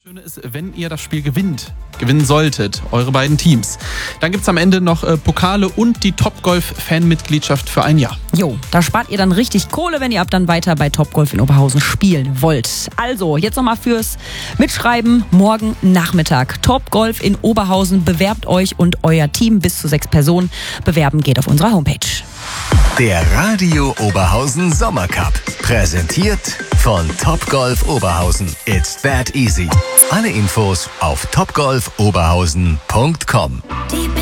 Schöne ist, wenn ihr das Spiel gewinnen solltet, eure beiden Teams, dann gibt's am Ende noch Pokale und die Topgolf-Fanmitgliedschaft für ein Jahr. Jo, da spart ihr dann richtig Kohle, wenn ihr ab dann weiter bei Topgolf in Oberhausen spielen wollt. Also, jetzt nochmal fürs Mitschreiben, morgen Nachmittag. Topgolf in Oberhausen, bewerbt euch und euer Team bis zu 6 Personen. Bewerben geht auf unserer Homepage. Der Radio Oberhausen Sommercup. Präsentiert von Topgolf Oberhausen. It's that easy. Alle Infos auf topgolfoberhausen.com.